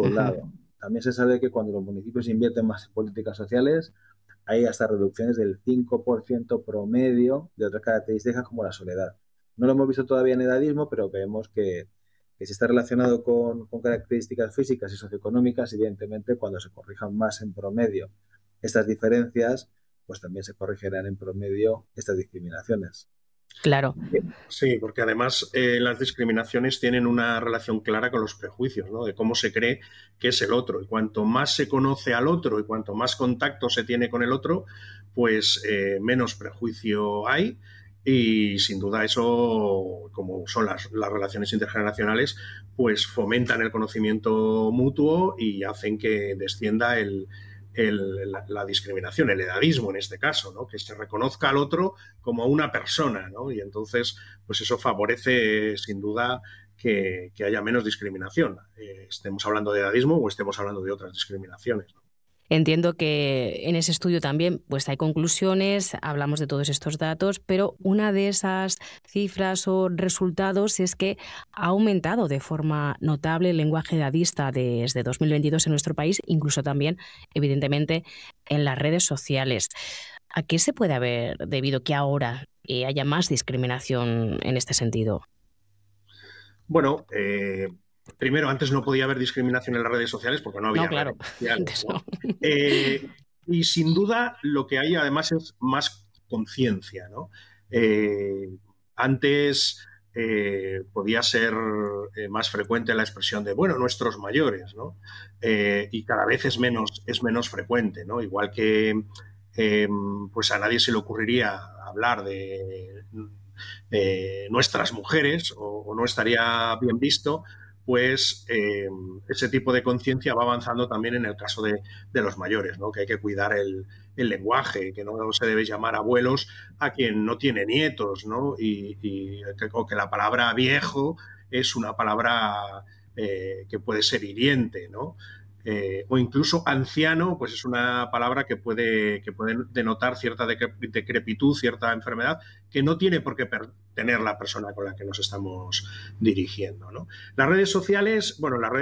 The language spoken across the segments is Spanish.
un lado. También se sabe que cuando los municipios invierten más en políticas sociales, hay hasta reducciones del 5% promedio de otras características como la soledad. No lo hemos visto todavía en edadismo, pero vemos que si está relacionado con características físicas y socioeconómicas, evidentemente cuando se corrijan más en promedio estas diferencias, pues también se corregirán en promedio estas discriminaciones. Claro. Sí, porque además las discriminaciones tienen una relación clara con los prejuicios, ¿no? De cómo se cree que es el otro. Y cuanto más se conoce al otro y cuanto más contacto se tiene con el otro, pues menos prejuicio hay. Y sin duda eso, como son las relaciones intergeneracionales, pues fomentan el conocimiento mutuo y hacen que descienda la discriminación, el edadismo en este caso, ¿no? Que se reconozca al otro como una persona, ¿no? Y entonces, pues eso favorece sin duda que haya menos discriminación, estemos hablando de edadismo o estemos hablando de otras discriminaciones, ¿no? Entiendo que en ese estudio también pues hay conclusiones, hablamos de todos estos datos, pero una de esas cifras o resultados es que ha aumentado de forma notable el lenguaje edadista desde 2022 en nuestro país, incluso también, evidentemente, en las redes sociales. ¿A qué se puede haber debido que ahora haya más discriminación en este sentido? Bueno, primero, antes no podía haber discriminación en las redes sociales porque no había No, claro, redes sociales, antes ¿no? no. Y sin duda lo que hay además es más conciencia, ¿no? Antes podía ser más frecuente la expresión de, bueno, nuestros mayores, ¿no? Y cada vez es menos frecuente, ¿no? Igual que pues a nadie se le ocurriría hablar de nuestras mujeres o no estaría bien visto, pues ese tipo de conciencia va avanzando también en el caso de los mayores, ¿no? Que hay que cuidar el lenguaje, que no se debe llamar abuelos a quien no tiene nietos, ¿no? O que la palabra viejo es una palabra que puede ser hiriente, ¿no? O incluso anciano, pues es una palabra que puede denotar cierta decrepitud, cierta enfermedad, que no tiene por qué tener la persona con la que nos estamos dirigiendo, ¿no? Las redes sociales,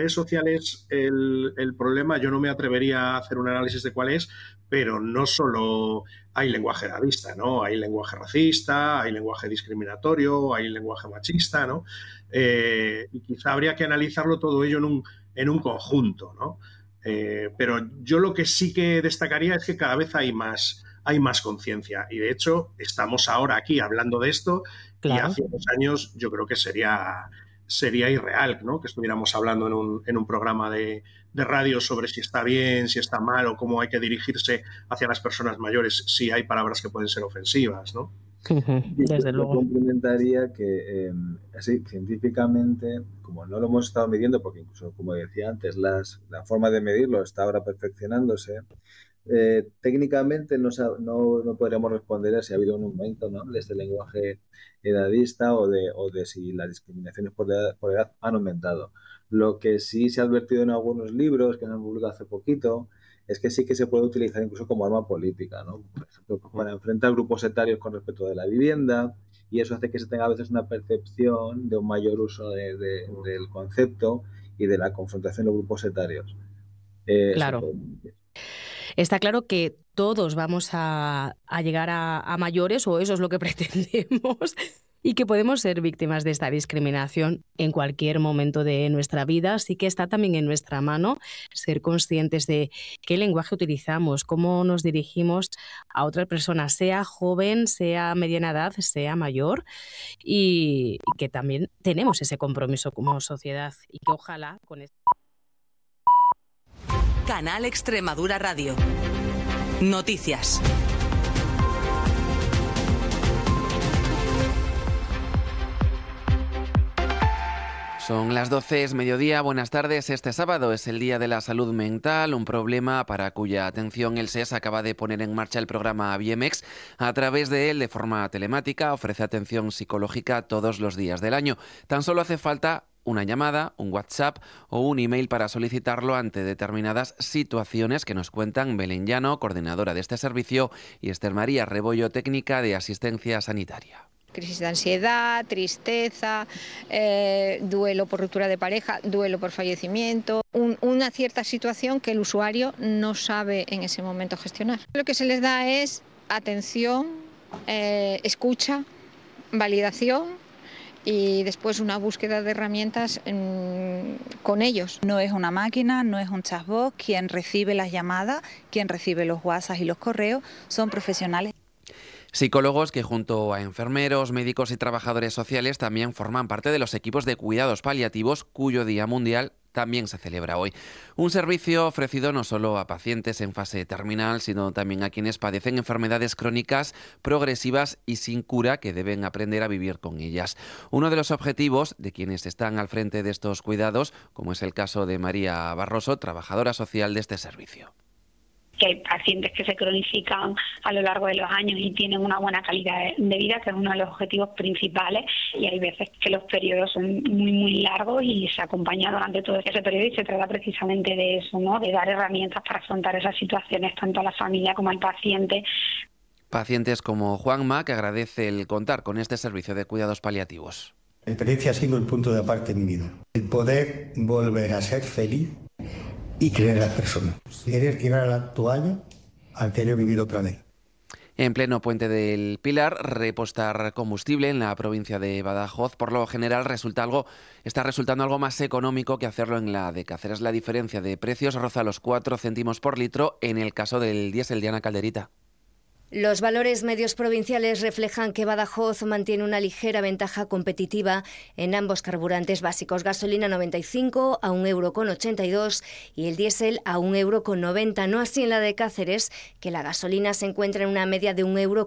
el problema, yo no me atrevería a hacer un análisis de cuál es, pero no solo hay lenguaje edadista, ¿no? Hay lenguaje racista, hay lenguaje discriminatorio, hay lenguaje machista, ¿no? Y quizá habría que analizarlo todo ello en un conjunto, ¿no? Pero yo lo que sí que destacaría es que cada vez hay más conciencia y de hecho estamos ahora aquí hablando de esto. Claro. Y hace unos años yo creo que sería irreal, ¿no? Que estuviéramos hablando en un programa de radio sobre si está bien, si está mal o cómo hay que dirigirse hacia las personas mayores, si hay palabras que pueden ser ofensivas, ¿no? Desde luego. Yo complementaría que así, científicamente, como no lo hemos estado midiendo, porque incluso, como decía antes, la forma de medirlo está ahora perfeccionándose, técnicamente no podríamos responder a si ha habido un aumento, ¿no?, de este lenguaje edadista o de si las discriminaciones por edad han aumentado. Lo que sí se ha advertido en algunos libros que se han publicado hace poquito es que sí que se puede utilizar incluso como arma política, ¿no? Por ejemplo, para enfrentar grupos etarios con respecto de la vivienda, y eso hace que se tenga a veces una percepción de un mayor uso del concepto y de la confrontación de los grupos etarios. Claro. Está claro que todos vamos a llegar a mayores, o eso es lo que pretendemos, y que podemos ser víctimas de esta discriminación en cualquier momento de nuestra vida. Así que está también en nuestra mano ser conscientes de qué lenguaje utilizamos, cómo nos dirigimos a otra persona, sea joven, sea mediana edad, sea mayor, y que también tenemos ese compromiso como sociedad y que ojalá con esto... Canal Extremadura Radio. Noticias. Son las 12, es mediodía. Buenas tardes. Este sábado es el Día de la Salud Mental, un problema para cuya atención el SES acaba de poner en marcha el programa BIEMEX. A través de él, de forma telemática, ofrece atención psicológica todos los días del año. Tan solo hace falta una llamada, un WhatsApp o un email para solicitarlo ante determinadas situaciones que nos cuentan Belén Llano, coordinadora de este servicio, y Esther María Rebollo, técnica de asistencia sanitaria. crisis de ansiedad, tristeza, duelo por ruptura de pareja, duelo por fallecimiento, una cierta situación que el usuario no sabe en ese momento gestionar. Lo que se les da es atención, escucha, validación y después una búsqueda de herramientas con ellos. No es una máquina, no es un chatbot, quien recibe las llamadas, quien recibe los WhatsApp y los correos, son profesionales. Psicólogos que junto a enfermeros, médicos y trabajadores sociales también forman parte de los equipos de cuidados paliativos, cuyo Día Mundial también se celebra hoy. Un servicio ofrecido no solo a pacientes en fase terminal, sino también a quienes padecen enfermedades crónicas, progresivas y sin cura, que deben aprender a vivir con ellas. Uno de los objetivos de quienes están al frente de estos cuidados, como es el caso de María Barroso, trabajadora social de este servicio. Que hay pacientes que se cronifican a lo largo de los años y tienen una buena calidad de vida, que es uno de los objetivos principales, y hay veces que los periodos son muy largos y se acompaña durante todo ese periodo y se trata precisamente de eso, ¿no? De dar herramientas para afrontar esas situaciones tanto a la familia como al paciente. Pacientes como Juanma, que agradece el contar con este servicio de cuidados paliativos. La experiencia ha sido el punto de aparte de mi vida. El poder volver a ser feliz y creer en las personas. Querer tirar la toalla al tener vivido otra vez. En pleno Puente del Pilar, repostar combustible en la provincia de Badajoz por lo general está resultando algo más económico que hacerlo en la de Cáceres. La diferencia de precios roza los 4 céntimos por litro en el caso del diésel. Diana Calderita. Los valores medios provinciales reflejan que Badajoz mantiene una ligera ventaja competitiva en ambos carburantes básicos. Gasolina 95 a 1,82 € y el diésel a 1,90 €. No así en la de Cáceres, que la gasolina se encuentra en una media de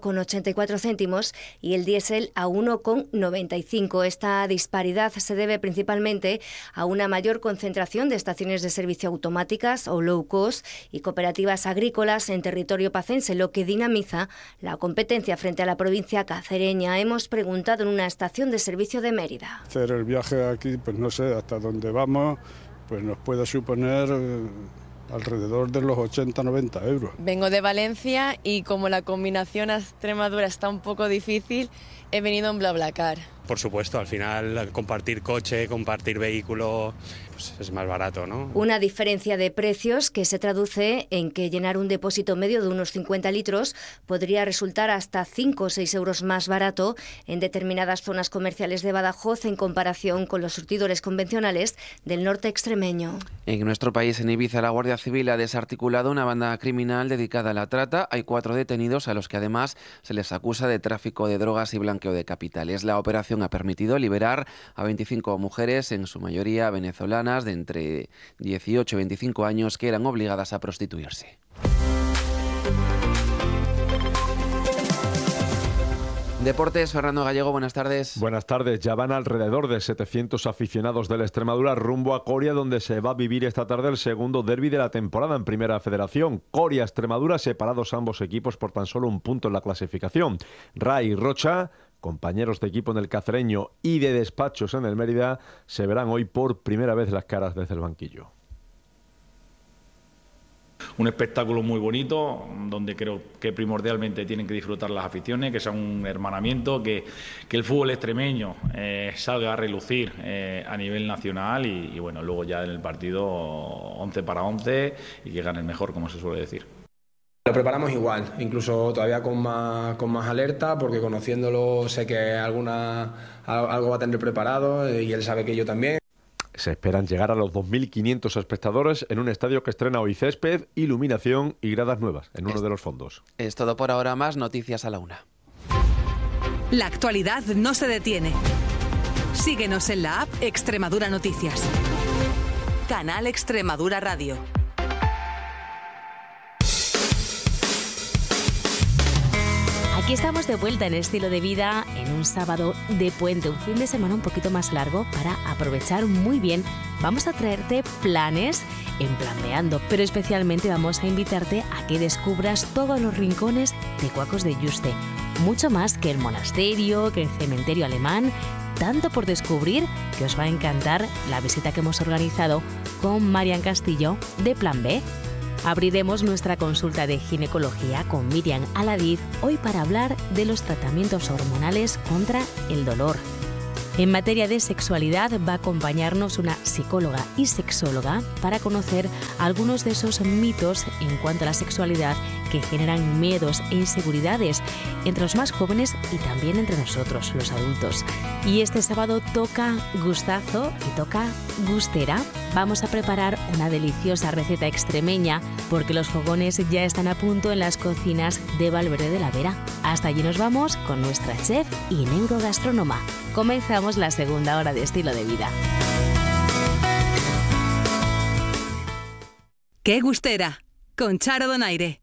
1,84 € y el diésel a 1,95 €. Esta disparidad se debe principalmente a una mayor concentración de estaciones de servicio automáticas o low cost y cooperativas agrícolas en territorio pacense, lo que dinamiza la competencia frente a la provincia cacereña. Hemos preguntado en una estación de servicio de Mérida. Hacer el viaje aquí, pues no sé, hasta dónde vamos, pues nos puede suponer alrededor de los 80-90 €. Vengo de Valencia y como la combinación a Extremadura está un poco difícil, he venido en BlaBlaCar. Por supuesto, al final compartir coche, compartir vehículo, pues es más barato, ¿no? Una diferencia de precios que se traduce en que llenar un depósito medio de unos 50 litros podría resultar hasta 5 o 6 € más barato en determinadas zonas comerciales de Badajoz en comparación con los surtidores convencionales del norte extremeño. En nuestro país, en Ibiza, la Guardia Civil ha desarticulado una banda criminal dedicada a la trata. Hay 4 detenidos a los que además se les acusa de tráfico de drogas y blanqueo de capitales. La operación ha permitido liberar a 25 mujeres, en su mayoría venezolanas, de entre 18 y 25 años, que eran obligadas a prostituirse. Deportes, Fernando Gallego, buenas tardes. Buenas tardes. Ya van alrededor de 700 aficionados del Extremadura rumbo a Coria, donde se va a vivir esta tarde el segundo derbi de la temporada en Primera Federación. Coria-Extremadura, separados ambos equipos por tan solo un punto en la clasificación. Ray y Rocha, compañeros de equipo en el Cacereño y de despachos en el Mérida, se verán hoy por primera vez las caras desde el banquillo. Un espectáculo muy bonito, donde creo que primordialmente tienen que disfrutar las aficiones, que sea un hermanamiento, que el fútbol extremeño salga a relucir a nivel nacional y bueno, luego ya en el partido 11 para 11 y que gane el mejor, como se suele decir. Lo preparamos igual, incluso todavía con más alerta, porque conociéndolo sé que algo va a tener preparado y él sabe que yo también. Se esperan llegar a los 2.500 espectadores en un estadio que estrena hoy césped, iluminación y gradas nuevas en uno de los fondos. Es todo por ahora, más noticias a la 1. La actualidad no se detiene. Síguenos en la app Extremadura Noticias. Canal Extremadura Radio. Aquí estamos de vuelta en Estilo de Vida en un sábado de puente, un fin de semana un poquito más largo para aprovechar muy bien. Vamos a traerte planes en Planveando, pero especialmente vamos a invitarte a que descubras todos los rincones de Cuacos de Yuste. Mucho más que el monasterio, que el cementerio alemán, tanto por descubrir que os va a encantar la visita que hemos organizado con Marian Castillo de Plan B. Abriremos nuestra consulta de ginecología con Miriam Aladiz hoy para hablar de los tratamientos hormonales contra el dolor. En materia de sexualidad va a acompañarnos una psicóloga y sexóloga para conocer algunos de esos mitos en cuanto a la sexualidad que generan miedos e inseguridades entre los más jóvenes y también entre nosotros, los adultos. Y este sábado toca gustazo y toca gustera. Vamos a preparar una deliciosa receta extremeña porque los fogones ya están a punto en las cocinas de Valverde de la Vera. Hasta allí nos vamos con nuestra chef y neurogastrónoma. Comenzamos la segunda hora de Estilo de Vida. ¡Qué gustera! Con Charo Donaire.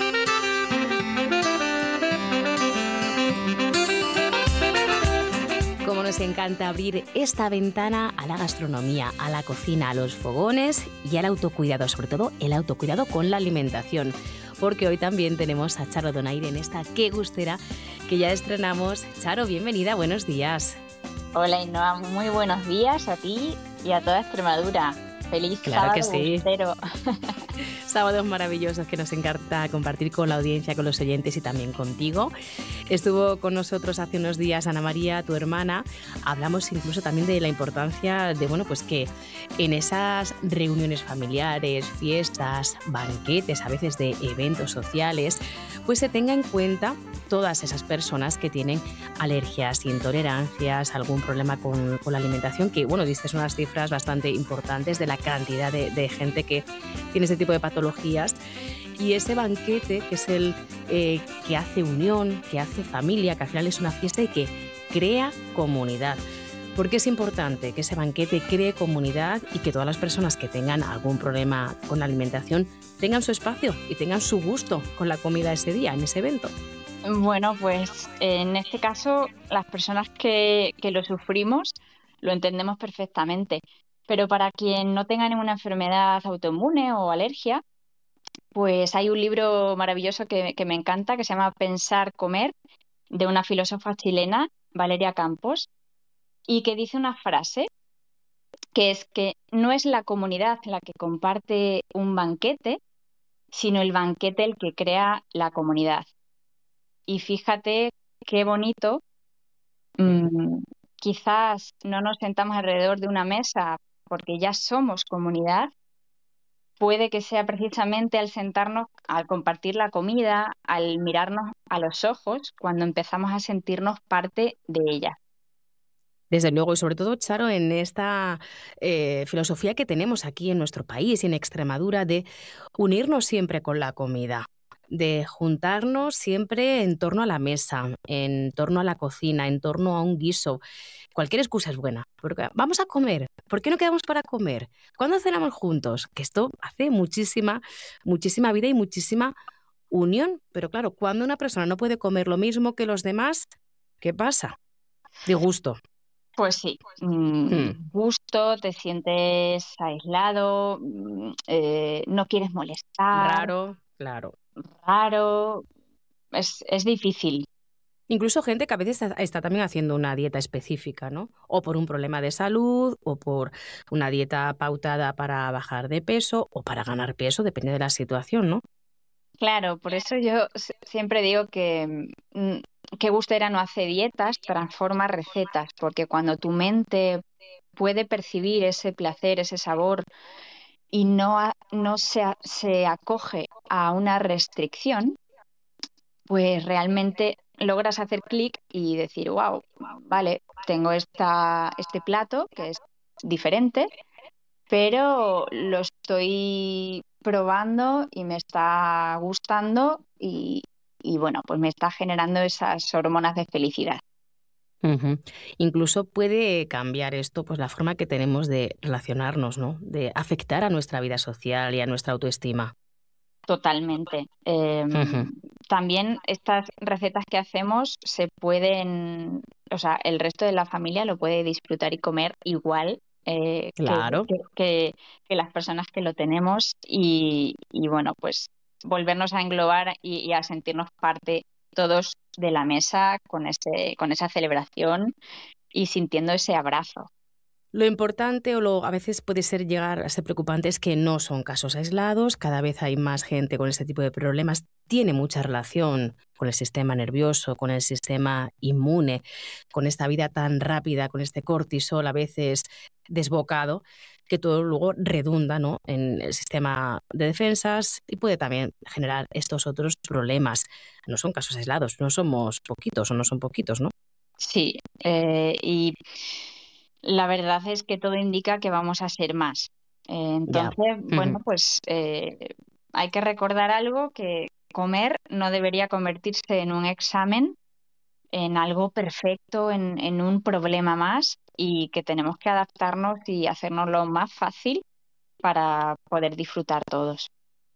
Como nos encanta abrir esta ventana a la gastronomía, a la cocina, a los fogones y al autocuidado, sobre todo el autocuidado con la alimentación. Porque hoy también tenemos a Charo Donaire en esta Qué gustera que ya estrenamos. Charo, bienvenida, buenos días. Hola Ainhoa, muy buenos días a ti y a toda Extremadura. Feliz claro sábado que sí. gustero. Sábados maravillosos que nos encanta compartir con la audiencia, con los oyentes y también contigo. Estuvo con nosotros hace unos días Ana María, tu hermana. Hablamos incluso también de la importancia de, bueno, pues que en esas reuniones familiares, fiestas, banquetes, a veces de eventos sociales, pues se tenga en cuenta todas esas personas que tienen alergias, intolerancias, algún problema con la alimentación, que, bueno, diste unas cifras bastante importantes de la cantidad de gente que tiene este tipo de patologías. Y ese banquete, que es el que hace unión, que hace familia, que al final es una fiesta y que crea comunidad. Porque es importante que ese banquete cree comunidad y que todas las personas que tengan algún problema con la alimentación tengan su espacio y tengan su gusto con la comida ese día, en ese evento. Bueno, pues en este caso las personas que lo sufrimos lo entendemos perfectamente, pero para quien no tenga ninguna enfermedad autoinmune o alergia, pues hay un libro maravilloso que me encanta que se llama Pensar, Comer, de una filósofa chilena, Valeria Campos, y que dice una frase que es que no es la comunidad la que comparte un banquete, sino el banquete el que crea la comunidad. Y fíjate qué bonito, quizás no nos sentamos alrededor de una mesa porque ya somos comunidad, puede que sea precisamente al sentarnos, al compartir la comida, al mirarnos a los ojos, cuando empezamos a sentirnos parte de ella. Desde luego, y sobre todo, Charo, en esta filosofía que tenemos aquí en nuestro país y en Extremadura de unirnos siempre con la comida, de juntarnos siempre en torno a la mesa, en torno a la cocina, en torno a un guiso. Cualquier excusa es buena. Porque vamos a comer. ¿Por qué no quedamos para comer? ¿Cuándo cenamos juntos? Que esto hace muchísima vida y muchísima unión. Pero claro, cuando una persona no puede comer lo mismo que los demás, ¿qué pasa? Disgusto. Pues sí, gusto, te sientes aislado, no quieres molestar. Raro, claro. Raro, es difícil. Incluso gente que a veces está también haciendo una dieta específica, ¿no? O por un problema de salud, o por una dieta pautada para bajar de peso, o para ganar peso, depende de la situación, ¿no? Claro, por eso yo siempre digo que Qué gustera no hace dietas, transforma recetas, porque cuando tu mente puede percibir ese placer, ese sabor, y no se acoge a una restricción, pues realmente logras hacer clic y decir, wow, vale, tengo este plato que es diferente, pero lo estoy probando y me está gustando y bueno, pues me está generando esas hormonas de felicidad. Uh-huh. Incluso puede cambiar esto, pues la forma que tenemos de relacionarnos, ¿no? De afectar a nuestra vida social y a nuestra autoestima. Totalmente. También estas recetas que hacemos se pueden, o sea, el resto de la familia lo puede disfrutar y comer igual claro. que las personas que lo tenemos y bueno, pues volvernos a englobar y a sentirnos parte todos de la mesa con esa celebración y sintiendo ese abrazo. Lo importante a veces puede ser llegar a ser preocupante es que no son casos aislados, cada vez hay más gente con este tipo de problemas, tiene mucha relación con el sistema nervioso, con el sistema inmune, con esta vida tan rápida, con este cortisol a veces desbocado, que todo luego redunda, ¿no?, en el sistema de defensas y puede también generar estos otros problemas. No son casos aislados, no somos poquitos o no son poquitos, ¿no? Sí, y la verdad es que todo indica que vamos a ser más. Entonces, bueno, pues hay que recordar algo, que comer no debería convertirse en un examen, en algo perfecto, en un problema más, y que tenemos que adaptarnos y hacernos lo más fácil para poder disfrutar todos.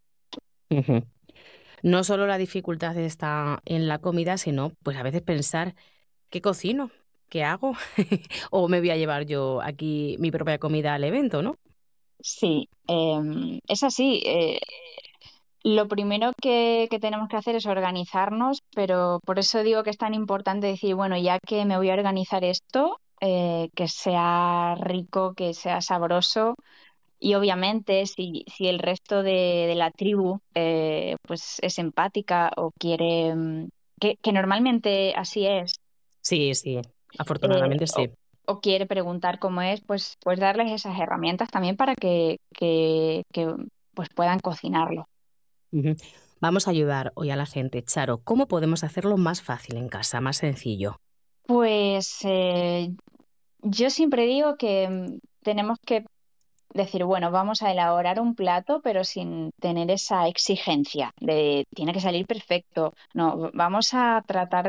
No solo la dificultad está en la comida, sino pues a veces pensar, ¿qué cocino? ¿Qué hago? ¿O me voy a llevar yo aquí mi propia comida al evento, no? Sí, es así. Lo primero que tenemos que hacer es organizarnos, pero por eso digo que es tan importante decir, bueno, ya que me voy a organizar esto, que sea rico, que sea sabroso. Y obviamente si el resto de la tribu pues es empática o quiere, que normalmente así es, Sí, afortunadamente o, sí. o quiere preguntar cómo es, pues darles esas herramientas también para que pues puedan cocinarlo. Vamos a ayudar hoy a la gente. Charo, ¿cómo podemos hacerlo más fácil en casa, más sencillo? Pues yo siempre digo que tenemos que decir, bueno, vamos a elaborar un plato, pero sin tener esa exigencia de tiene que salir perfecto. No, vamos a tratar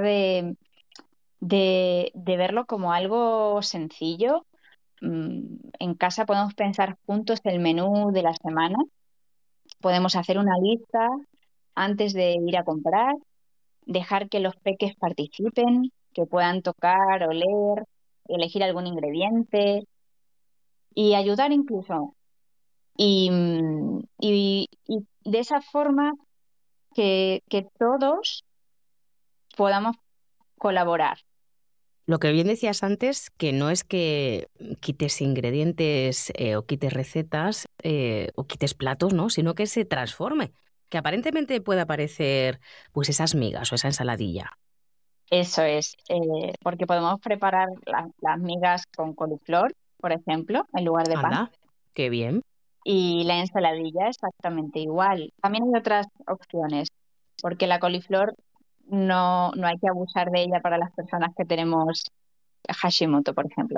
de verlo como algo sencillo. En casa podemos pensar juntos el menú de la semana, podemos hacer una lista antes de ir a comprar, dejar que los peques participen, que puedan tocar, oler, elegir algún ingrediente y ayudar incluso. Y de esa forma que todos podamos colaborar. Lo que bien decías antes, que no es que quites ingredientes o quites recetas o quites platos, ¿no?, sino que se transforme, que aparentemente pueda parecer pues esas migas o esa ensaladilla. Eso es, porque podemos preparar las migas con coliflor, por ejemplo, en lugar de pan. Anda, qué bien. Y la ensaladilla exactamente igual. También hay otras opciones, porque la coliflor no hay que abusar de ella para las personas que tenemos Hashimoto, por ejemplo.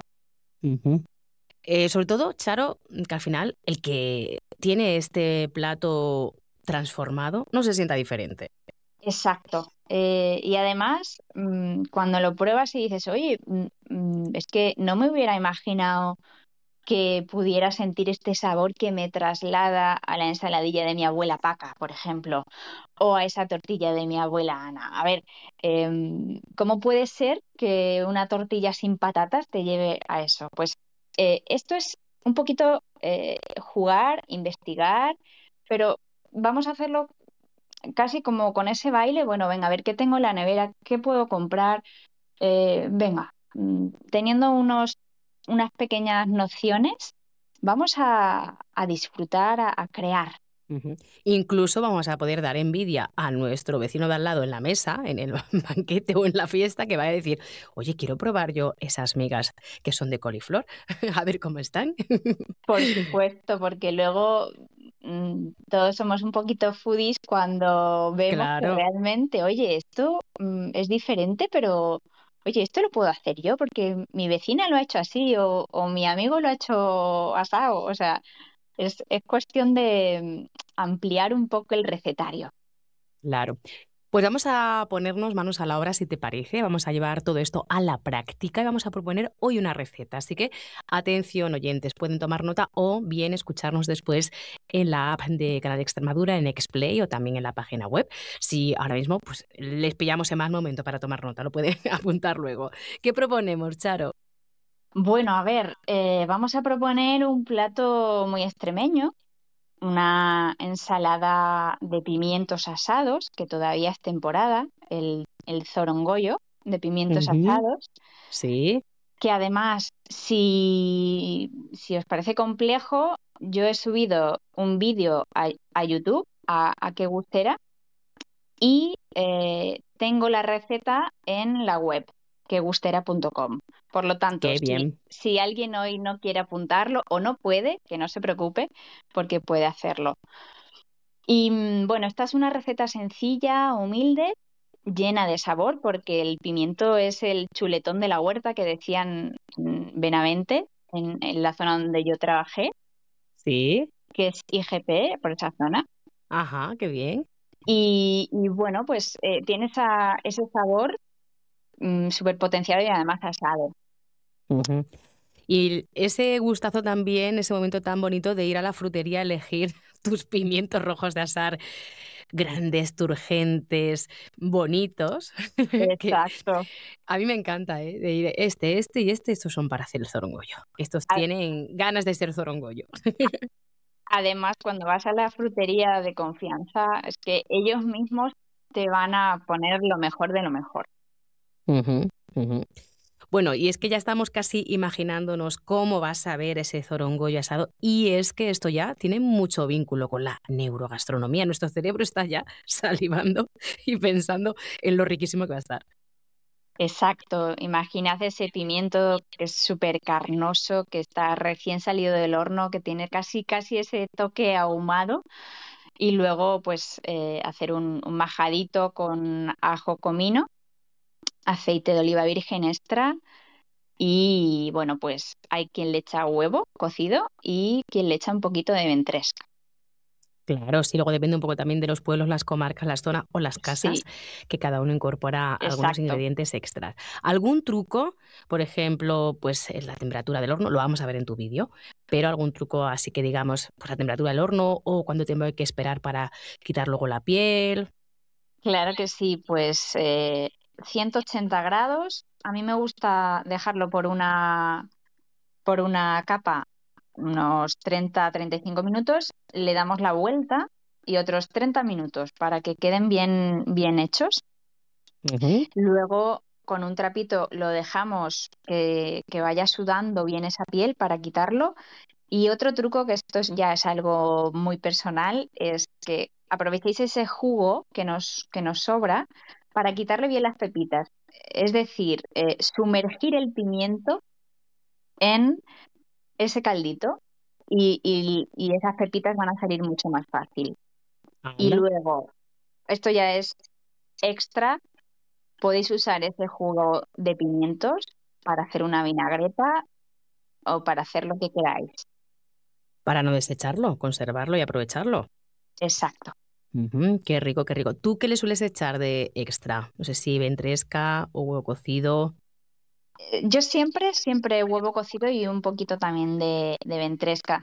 Sobre todo, Charo, que al final el que tiene este plato transformado no se sienta diferente. Exacto. Y además, cuando lo pruebas y dices, oye, es que no me hubiera imaginado que pudiera sentir este sabor que me traslada a la ensaladilla de mi abuela Paca, por ejemplo, o a esa tortilla de mi abuela Ana. A ver, ¿cómo puede ser que una tortilla sin patatas te lleve a eso? Pues esto es un poquito jugar, investigar, pero vamos a hacerlo casi como con ese baile. Bueno, venga, a ver qué tengo en la nevera, qué puedo comprar. Venga, teniendo unas pequeñas nociones, vamos a disfrutar, a crear. Incluso vamos a poder dar envidia a nuestro vecino de al lado en la mesa, en el banquete o en la fiesta, que va a decir, oye, quiero probar yo esas migas que son de coliflor, a ver cómo están. Por supuesto, porque luego todos somos un poquito foodies cuando vemos que realmente, oye, esto es diferente, pero oye, esto lo puedo hacer yo porque mi vecina lo ha hecho así o mi amigo lo ha hecho asado. O sea, es cuestión de ampliar un poco el recetario. Claro. Pues vamos a ponernos manos a la obra, si te parece. Vamos a llevar todo esto a la práctica y vamos a proponer hoy una receta. Así que, atención, oyentes, pueden tomar nota o bien escucharnos después en la app de Canal Extremadura, en Xplay o también en la página web. Si ahora mismo pues, les pillamos en más momento para tomar nota, lo pueden apuntar luego. ¿Qué proponemos, Charo? Bueno, a ver, vamos a proponer un plato muy extremeño, una ensalada de pimientos asados, que todavía es temporada, el zorongoyo de pimientos asados. Sí. que además, si os parece complejo, yo he subido un vídeo a YouTube, a Qué Gustera, y tengo la receta en la web, quegustera.com. Por lo tanto, si alguien hoy no quiere apuntarlo o no puede, que no se preocupe, porque puede hacerlo. Y bueno, esta es una receta sencilla, humilde, llena de sabor, porque el pimiento es el chuletón de la huerta que decían Benavente en la zona donde yo trabajé. Sí. Que es IGP, por esa zona. Ajá, qué bien. Y bueno, pues tiene ese sabor súper potenciado y además asado. Uh-huh. Y ese gustazo también, ese momento tan bonito de ir a la frutería a elegir tus pimientos rojos de asar, grandes, turgentes, bonitos. Exacto. A mí me encanta, de ir este y estos son para hacer el zorongollo. Estos tienen ganas de ser zorongollo. Además, cuando vas a la frutería de confianza, es que ellos mismos te van a poner lo mejor de lo mejor. Uh-huh, uh-huh. Bueno, y es que ya estamos casi imaginándonos cómo vas a ver ese zorongollo asado, y es que esto ya tiene mucho vínculo con la neurogastronomía. Nuestro cerebro está ya salivando y pensando en lo riquísimo que va a estar. Exacto, imaginad ese pimiento que es súper carnoso, que está recién salido del horno, que tiene casi ese toque ahumado, y luego pues hacer un majadito con ajo comino, aceite de oliva virgen extra, y bueno, pues hay quien le echa huevo cocido y quien le echa un poquito de ventresca. Claro, sí, luego depende un poco también de los pueblos, las comarcas, las zonas o las casas, que cada uno incorpora algunos ingredientes extras. ¿Algún truco? Por ejemplo, pues la temperatura del horno, lo vamos a ver en tu vídeo, pero algún truco así que digamos, pues la temperatura del horno o cuánto tiempo hay que esperar para quitar luego la piel. Claro que sí, pues 180 grados. A mí me gusta dejarlo por una capa unos 30-35 minutos, le damos la vuelta y otros 30 minutos para que queden bien hechos. Uh-huh. Luego, con un trapito lo dejamos que vaya sudando bien esa piel para quitarlo. Y otro truco, que esto ya es algo muy personal, es que aprovechéis ese jugo que nos sobra para quitarle bien las pepitas. Es decir, sumergir el pimiento en ese caldito y esas pepitas van a salir mucho más fácil. Y luego, esto ya es extra, podéis usar ese jugo de pimientos para hacer una vinagreta o para hacer lo que queráis. Para no desecharlo, conservarlo y aprovecharlo. Exacto. Uh-huh, qué rico, qué rico. ¿Tú qué le sueles echar de extra? No sé si ventresca o huevo cocido. Yo siempre huevo cocido y un poquito también de ventresca.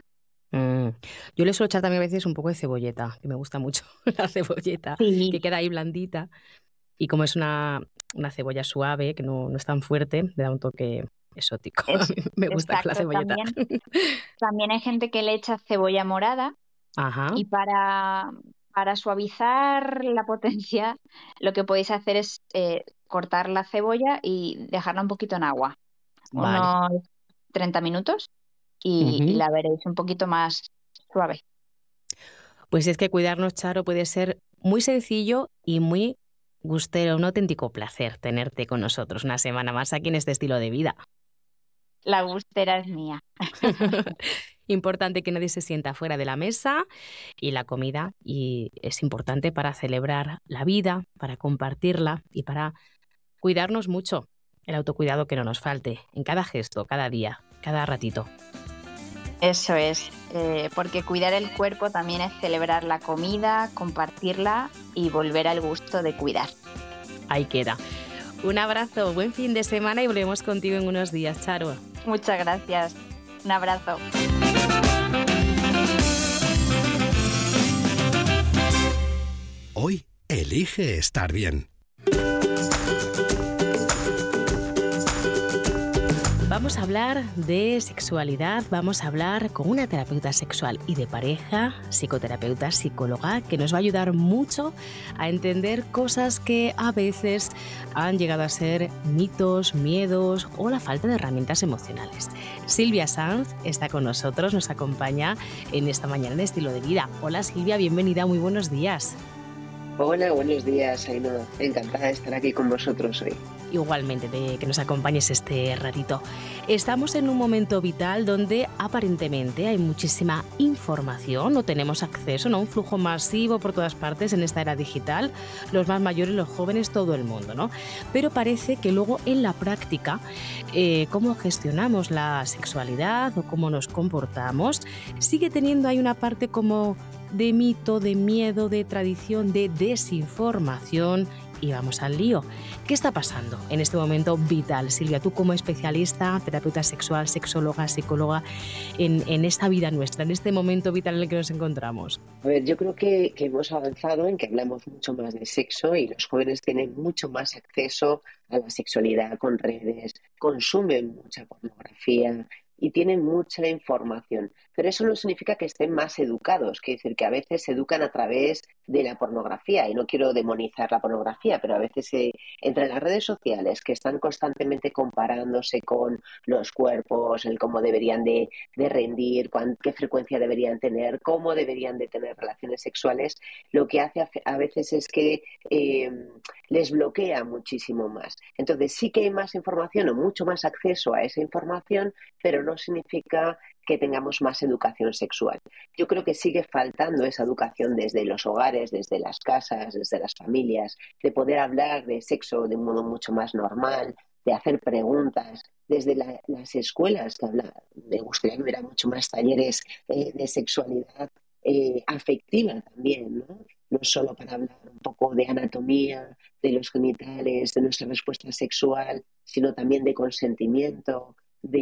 Yo le suelo echar también a veces un poco de cebolleta, que me gusta mucho la cebolleta, que queda ahí blandita. Y como es una cebolla suave, que no es tan fuerte, le da un toque exótico. A mí me gusta la cebolleta. También hay gente que le echa cebolla morada. Ajá. Y para suavizar la potencia, lo que podéis hacer es cortar la cebolla y dejarla un poquito en agua. Vale. Unos 30 minutos y la veréis un poquito más suave. Pues es que cuidarnos, Charo, puede ser muy sencillo y muy gustero, un auténtico placer tenerte con nosotros una semana más aquí en este estilo de vida. La gustera es mía. Importante que nadie se sienta fuera de la mesa y la comida, y es importante para celebrar la vida, para compartirla y para cuidarnos mucho. El autocuidado que no nos falte en cada gesto, cada día, cada ratito. Eso es, porque cuidar el cuerpo también es celebrar la comida, compartirla y volver al gusto de cuidar. Ahí queda. Un abrazo, buen fin de semana y volvemos contigo en unos días, Charo. Muchas gracias. Un abrazo. Hoy elige estar bien. Vamos a hablar de sexualidad, vamos a hablar con una terapeuta sexual y de pareja, psicoterapeuta, psicóloga, que nos va a ayudar mucho a entender cosas que a veces han llegado a ser mitos, miedos o la falta de herramientas emocionales. Silvia Sanz está con nosotros, nos acompaña en esta mañana de Estilo de Vida. Hola Silvia, bienvenida, muy buenos días. Hola, buenos días, Ainhoa. Encantada de estar aquí con vosotros hoy. Igualmente, de que nos acompañes este ratito. Estamos en un momento vital donde aparentemente hay muchísima información, no tenemos acceso, ¿no? Un flujo masivo por todas partes en esta era digital, los más mayores, los jóvenes, todo el mundo, ¿no? Pero parece que luego en la práctica, cómo gestionamos la sexualidad o cómo nos comportamos, sigue teniendo ahí una parte como de mito, de miedo, de tradición, de desinformación. Y vamos al lío. ¿Qué está pasando en este momento vital? Silvia, tú como especialista, terapeuta sexual, sexóloga, psicóloga, en esta vida nuestra, en este momento vital en el que nos encontramos. A ver, yo creo que hemos avanzado en que hablamos mucho más de sexo y los jóvenes tienen mucho más acceso a la sexualidad con redes, consumen mucha pornografía y tienen mucha información. Pero eso no significa que estén más educados, quiere decir que a veces se educan a través de la pornografía, y no quiero demonizar la pornografía, pero a veces entre las redes sociales que están constantemente comparándose con los cuerpos, el cómo deberían de rendir, qué frecuencia deberían tener, cómo deberían de tener relaciones sexuales, lo que hace a veces es que les bloquea muchísimo más. Entonces sí que hay más información o mucho más acceso a esa información, pero no significa que tengamos más educación sexual. Yo creo que sigue faltando esa educación desde los hogares, desde las casas, desde las familias, de poder hablar de sexo de un modo mucho más normal, de hacer preguntas, desde las escuelas, me gustaría que hubiera mucho más talleres de sexualidad afectiva también, ¿no? No solo para hablar un poco de anatomía, de los genitales, de nuestra respuesta sexual, sino también de consentimiento,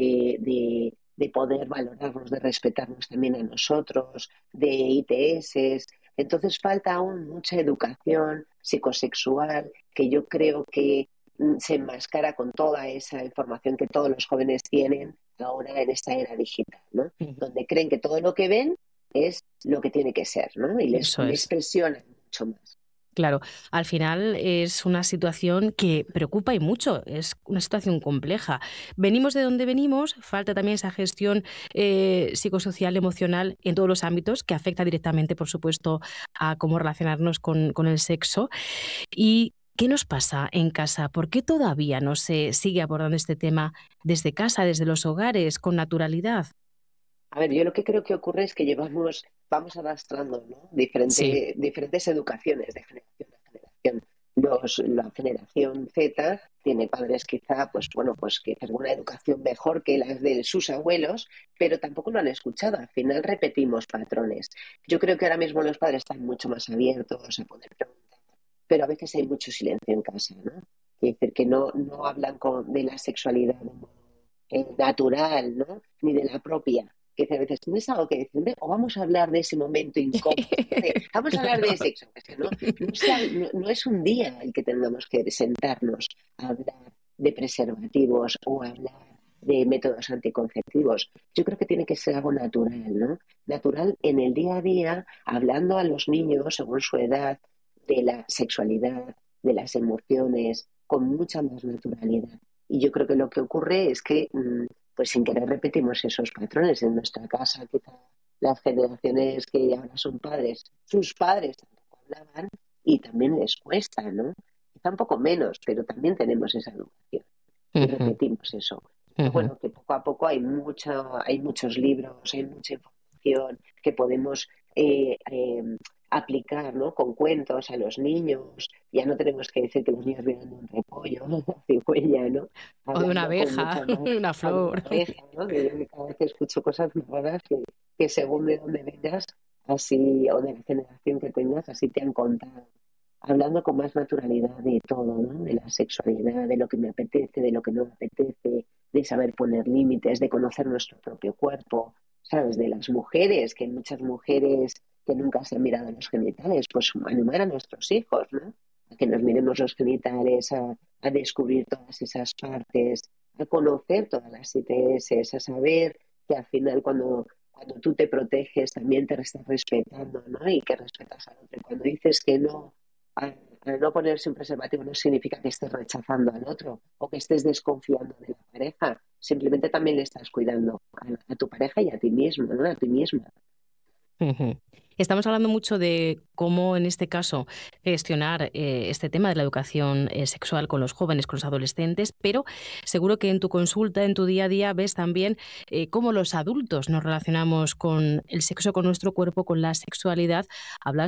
de poder valorarnos, de respetarnos también a nosotros, de ITS. Entonces falta aún mucha educación psicosexual que yo creo que se enmascara con toda esa información que todos los jóvenes tienen ahora en esta era digital, ¿no? Donde creen que todo lo que ven es lo que tiene que ser, ¿no? Y les presionan mucho más. Claro, al final es una situación que preocupa y mucho, es una situación compleja. Venimos de donde venimos, falta también esa gestión psicosocial, emocional en todos los ámbitos, que afecta directamente, por supuesto, a cómo relacionarnos con el sexo. ¿Y qué nos pasa en casa? ¿Por qué todavía no se sigue abordando este tema desde casa, desde los hogares, con naturalidad? A ver, yo lo que creo que ocurre es que vamos arrastrando, ¿no? diferentes educaciones de generación a generación. La generación Z tiene padres quizá, pues que tienen una educación mejor que las de sus abuelos, pero tampoco lo han escuchado. Al final repetimos patrones. Yo creo que ahora mismo los padres están mucho más abiertos a poder preguntar, pero a veces hay mucho silencio en casa, ¿no? Es decir, que no hablan de la sexualidad natural, ¿no? Ni de la propia. Que a veces tienes algo que decirme o vamos a hablar de ese momento incómodo, vamos a hablar de sexo, no es un día el que tengamos que sentarnos a hablar de preservativos o hablar de métodos anticonceptivos. Yo creo que tiene que ser algo natural, ¿no? Natural en el día a día, hablando a los niños según su edad de la sexualidad, de las emociones, con mucha más naturalidad. Y yo creo que lo que ocurre es que pues sin querer repetimos esos patrones en nuestra casa. Quizá las generaciones que ahora son padres, sus padres tampoco hablaban y también les cuesta, ¿no? Quizá un poco menos, pero también tenemos esa educación y repetimos eso. Pero bueno, que poco a poco hay muchos libros, hay mucha información que podemos aplicar, ¿no? Con cuentos a los niños. Ya no tenemos que decir que los niños vienen de un repollo, de una cigüeña, ¿no? O de una abeja, una flor. Abeja, ¿no? Que cada vez escucho cosas nuevas que según de dónde vengas, así, o de la generación que tengas, así te han contado. Hablando con más naturalidad de todo, ¿no? De la sexualidad, de lo que me apetece, de lo que no me apetece, de saber poner límites, de conocer nuestro propio cuerpo, ¿sabes? De las mujeres, que hay muchas mujeres que nunca se han mirado los genitales, pues animar a nuestros hijos, ¿no? A que nos miremos los genitales, a descubrir todas esas partes a conocer todas las ITS, a saber que al final cuando tú te proteges también te estás respetando, ¿no? Y que respetas al otro. Cuando dices que no, al no ponerse un preservativo no significa que estés rechazando al otro o que estés desconfiando de la pareja. Simplemente también le estás cuidando a tu pareja y a ti mismo, ¿no? A ti misma. Uh-huh. Estamos hablando mucho de cómo, en este caso, gestionar este tema de la educación sexual con los jóvenes, con los adolescentes, pero seguro que en tu consulta, en tu día a día, ves también cómo los adultos nos relacionamos con el sexo, con nuestro cuerpo, con la sexualidad. Hablas